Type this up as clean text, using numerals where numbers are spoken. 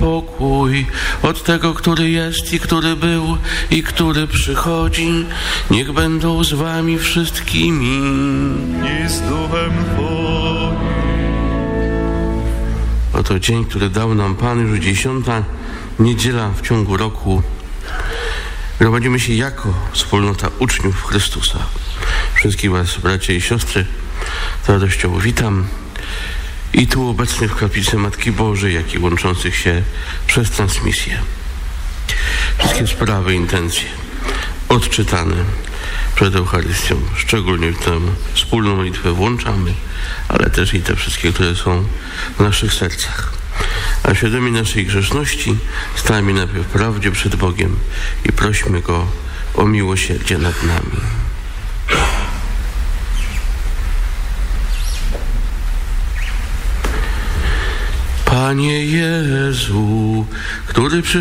pokój od tego, który jest i który był i który przychodzi. Niech będą z wami wszystkimi. I z duchem Twoim. Oto dzień, który dał nam Pan, już 10. niedziela w ciągu roku. Gromadzimy się jako wspólnota uczniów Chrystusa. Wszystkich was, bracia i siostry, z radością witam. I tu obecnych w kaplicy Matki Bożej, jak i łączących się przez transmisję. Wszystkie sprawy, intencje odczytane przed Eucharystią, szczególnie w tę wspólną modlitwę włączamy, ale też i te wszystkie, które są w naszych sercach. A świadomi naszej grzeszności stajemy najpierw w prawdzie przed Bogiem i prośmy Go o miłosierdzie nad nami. Panie Jezu, który